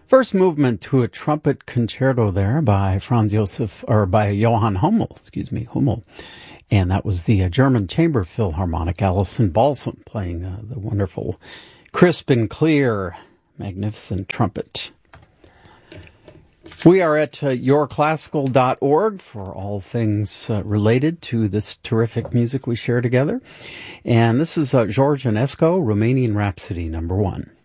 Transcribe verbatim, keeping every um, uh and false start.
First movement to a trumpet concerto there by Franz Josef, or by Johann Hummel, excuse me, Hummel. And that was the uh, German Chamber Philharmonic, Alison Balsam, playing uh, the wonderful, crisp and clear, magnificent trumpet. We are at uh, your classical dot org for all things uh, related to this terrific music we share together. And this is uh, George Enesco, Romanian Rhapsody, number one.